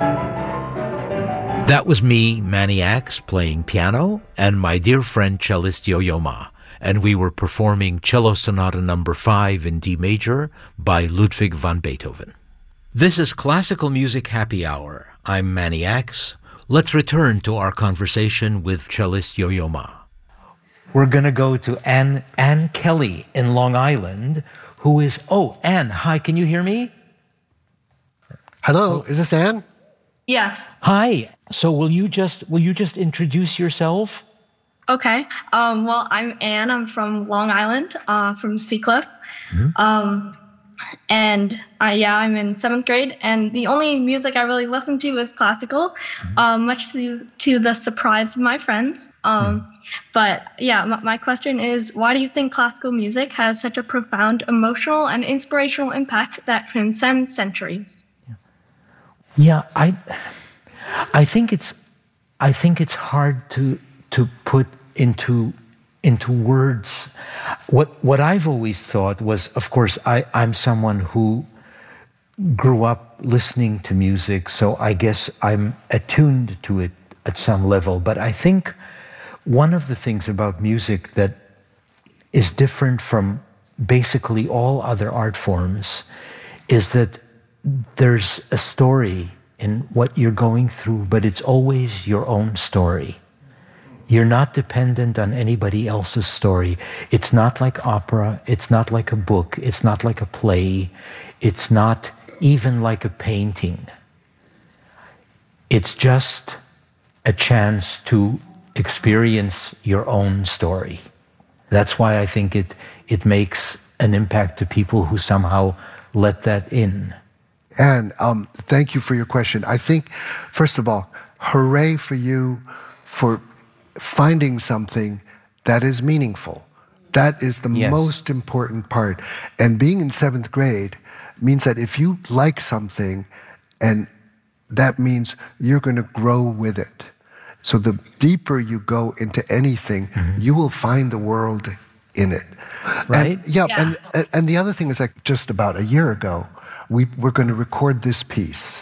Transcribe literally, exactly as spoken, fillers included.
That was me, Manny Axe, playing piano, and my dear friend cellist Yo-Yo Ma, and we were performing Cello Sonata Number five in D major by Ludwig van Beethoven. This is Classical Music Happy Hour. I'm Manny Axe. Let's return to our conversation with cellist Yo-Yo Ma. We're going to go to Ann, Ann Kelly in Long Island, who is, oh, Ann, hi, can you hear me? Hello, is this Ann? Yes. Hi. So will you just will you just introduce yourself? Okay. Um, well, I'm Ann. I'm from Long Island, uh, from Seacliff. Mm-hmm. Um, and I, yeah, I'm in seventh grade. And the only music I really listen to is classical, mm-hmm. um, much to to the surprise of my friends. Um, mm-hmm. But yeah, my, my question is, why do you think classical music has such a profound emotional and inspirational impact that transcends centuries? Yeah, I, I think it's, I think it's hard to to put into into words. What what I've always thought was, of course, I, I'm someone who grew up listening to music, so I guess I'm attuned to it at some level. But I think one of the things about music that is different from basically all other art forms is that there's a story in what you're going through, but it's always your own story. You're not dependent on anybody else's story. It's not like opera. It's not like a book. It's not like a play. It's not even like a painting. It's just a chance to experience your own story. That's why I think it it makes an impact to people who somehow let that in. And um, thank you for your question. I think, first of all, hooray for you for finding something that is meaningful. That is the yes. most important part. And being in seventh grade means that if you like something, and that means you're going to grow with it. So the deeper you go into anything, mm-hmm. you will find the world in it. Right? And, yeah, yeah. And, and the other thing is, like, just about a year ago, we were going to record this piece.